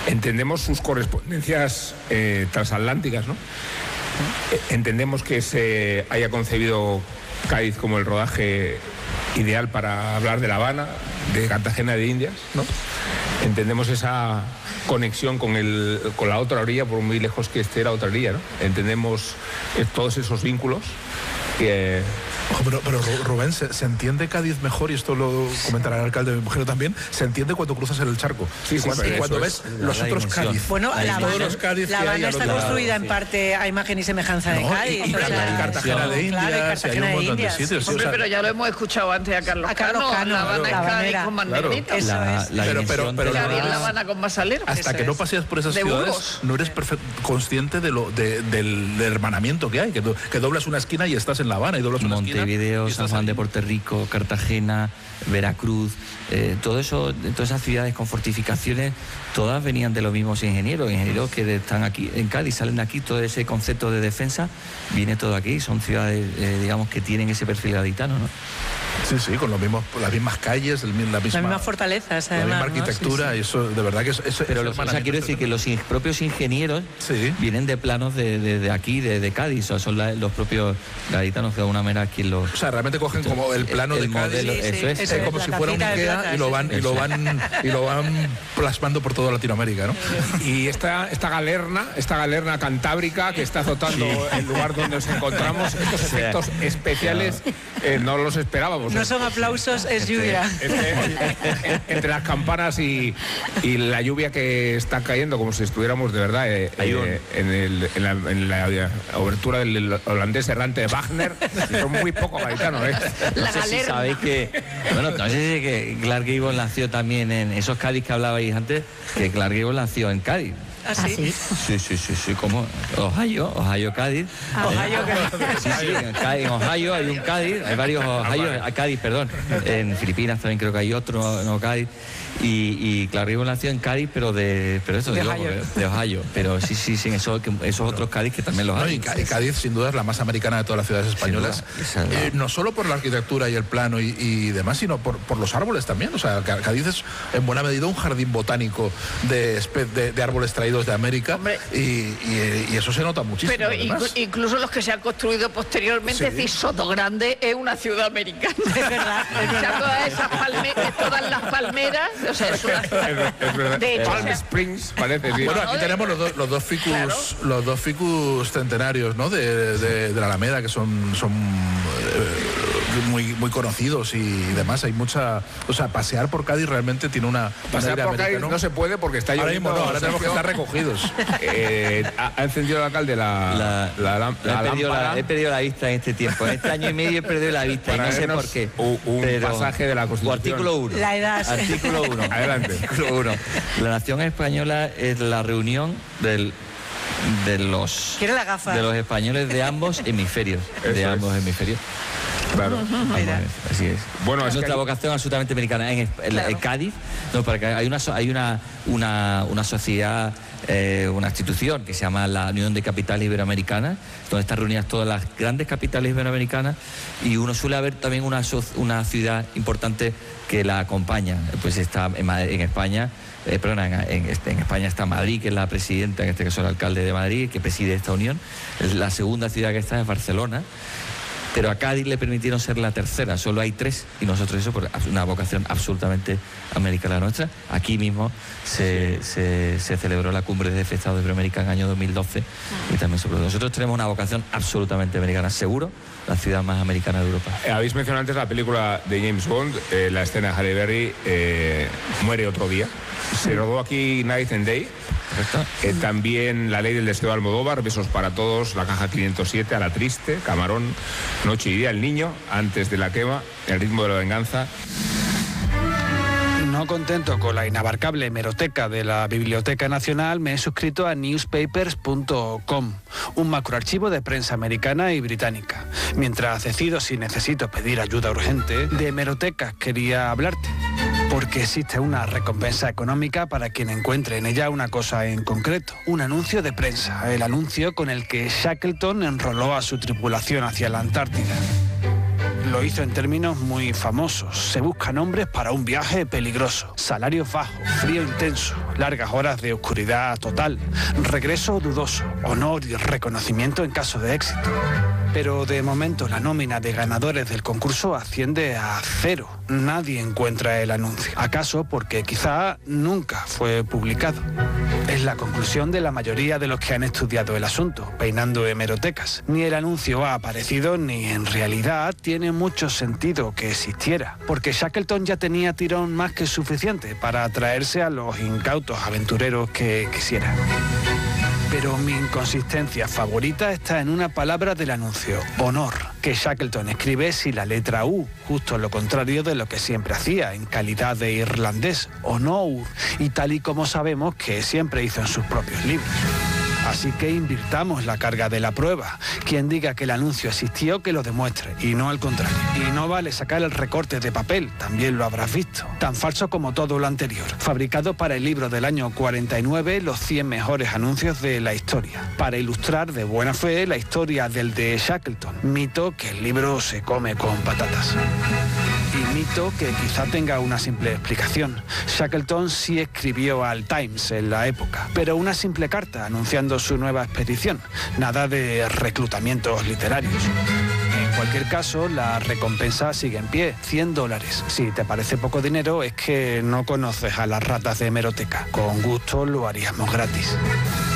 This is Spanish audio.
Entendemos sus correspondencias transatlánticas, ¿no? Entendemos que se haya concebido Cádiz como el rodaje ideal para hablar de La Habana, de Cartagena de Indias, ¿no? Entendemos esa conexión con la otra orilla, por muy lejos que esté la otra orilla, ¿no? Entendemos todos esos vínculos que... Pero Rubén, ¿se entiende Cádiz mejor? Y esto lo comentará el alcalde de Mujer también. ¿Se entiende cuando cruzas el charco? Sí, cuando ves los otros Cádiz. Bueno, La Habana está construida en parte a imagen y semejanza de Cádiz. Y Cartagena de Indias, hay un montón de sitios. Hombre, pero ya lo hemos escuchado antes a Carlos Cano. La Habana es Cádiz con más negrita. Pero La Habana con más alero. Hasta que no paseas por esas ciudades, no eres consciente del hermanamiento que hay, que doblas una esquina y estás en La Habana, y doblas una esquina. Montevideo, San Juan de Puerto Rico, Cartagena, Veracruz, todo eso, todas esas ciudades con fortificaciones, todas venían de los mismos ingenieros que están aquí en Cádiz, salen de aquí. Todo ese concepto de defensa viene todo aquí. Son ciudades, digamos, que tienen ese perfil gaditano, ¿no? Sí, con las mismas calles, las mismas fortalezas, además, la misma arquitectura, sí. Y eso de verdad que eso pero quiero decir que los propios ingenieros vienen de planos de aquí, de Cádiz, o sea, son los propios gaditanos que de alguna manera aquí los... O sea, realmente cogen como el plano de Cádiz, eso es como si fuera un Ikea, y lo van plasmando por toda Latinoamérica, ¿no? Y esta galerna cantábrica que está azotando el lugar donde nos encontramos, estos efectos especiales no los esperábamos. No son aplausos, es lluvia. Entre las campanas y la lluvia que está cayendo, como si estuviéramos de verdad en la obertura del holandés errante de Wagner, son muy poco gaditanos. No sé si sabéis que... Bueno, no sé si que Clark Gable nació también en esos Cádiz que hablabais antes, que Clark Gable nació en Cádiz. ¿Ah, sí? Sí, como Ohio, Cádiz. En Ohio hay un Cádiz, hay varios Cádiz, perdón. En Filipinas también creo que hay otro, no Cádiz. Y Clark Gable nació en Cádiz, pero de Ohio. Pero sí, esos otros Cádiz que también los hay. Y Cádiz, sin duda, es la más americana de todas las ciudades españolas. No solo por la arquitectura y el plano y demás, sino por los árboles también. O sea, Cádiz es en buena medida un jardín botánico de árboles traídos de América. Y eso se nota muchísimo. Pero incluso los que se han construido posteriormente, es decir, Sotogrande es una ciudad americana. Es verdad. Todas las palmeras. O sea, es una... De hecho, Palm Springs, parece. Sí. Bueno, aquí tenemos los dos ficus centenarios, ¿no? de la Alameda, que son muy conocidos y demás. Hay mucha... O sea, pasear por Cádiz realmente tiene una... Pasear por Cádiz no se puede porque está lloviendo. Ahora tenemos que estar recogidos. Ha encendido el alcalde la lámpara. He perdido la vista en este tiempo. En este año y medio he perdido la vista y no sé por qué. Un pasaje de la Constitución. Artículo 1. La edad. Artículo 1. Adelante. Artículo 1. La nación española es la reunión de los españoles de ambos hemisferios. Claro. Así es. Bueno, es nuestra vocación absolutamente americana. En Cádiz, para que hay una sociedad, una institución que se llama la Unión de Capitales Iberoamericanas, donde están reunidas todas las grandes capitales iberoamericanas, y uno suele haber también una ciudad importante que la acompaña. Pues está en España. En España está Madrid, que es la presidenta, en este caso el alcalde de Madrid, que preside esta unión. La segunda ciudad que está es Barcelona. Pero a Cádiz le permitieron ser la tercera, solo hay 3, y nosotros eso por una vocación absolutamente americana nuestra. Aquí mismo se celebró la cumbre de jefe de Estado de Iberoamérica en el año 2012 y también nosotros tenemos una vocación absolutamente americana, seguro la ciudad más americana de Europa. Habéis mencionado antes la película de James Bond, la escena de Halle Berry, Muere otro día. Se rodó aquí Night and Day. También La ley del deseo de Almodóvar, Besos para todos, La caja 507, A la triste, Camarón, Noche y día, El niño, Antes de la quema, El ritmo de la venganza. No contento con la inabarcable hemeroteca de la Biblioteca Nacional, me he suscrito a newspapers.com, un macroarchivo de prensa americana y británica. Mientras decido si necesito pedir ayuda urgente, de hemerotecas quería hablarte, porque existe una recompensa económica para quien encuentre en ella una cosa en concreto, un anuncio de prensa, el anuncio con el que Shackleton enroló a su tripulación hacia la Antártida. lo hizo en términos muy famosos. Se buscan hombres para un viaje peligroso, salarios bajos, frío intenso, largas horas de oscuridad total, regreso dudoso, honor y reconocimiento en caso de éxito. Pero de momento la nómina de ganadores del concurso asciende a 0. Nadie encuentra el anuncio. ¿Acaso porque quizá nunca fue publicado? Es la conclusión de la mayoría de los que han estudiado el asunto, peinando hemerotecas. Ni el anuncio ha aparecido, ni en realidad tiene mucho sentido que existiera, porque Shackleton ya tenía tirón más que suficiente para atraerse a los incautos aventureros que quisiera. Pero mi inconsistencia favorita está en una palabra del anuncio, honor, que Shackleton escribe sin la letra U, justo lo contrario de lo que siempre hacía en calidad de irlandés, honor, y tal y como sabemos que siempre hizo en sus propios libros. Así que invirtamos la carga de la prueba. Quien diga que el anuncio existió, que lo demuestre, y no al contrario. Y no vale sacar el recorte de papel, también lo habrás visto. Tan falso como todo lo anterior. Fabricado para el libro del año 49, los 100 mejores anuncios de la historia. Para ilustrar de buena fe la historia del de Shackleton. Mito que el libro se come con patatas. Y mito que quizá tenga una simple explicación. Shackleton sí escribió al Times en la época, pero una simple carta anunciando su nueva expedición. Nada de reclutamientos literarios. En cualquier caso, la recompensa sigue en pie, $100. Si te parece poco dinero, es que no conoces a las ratas de hemeroteca. Con gusto lo haríamos gratis.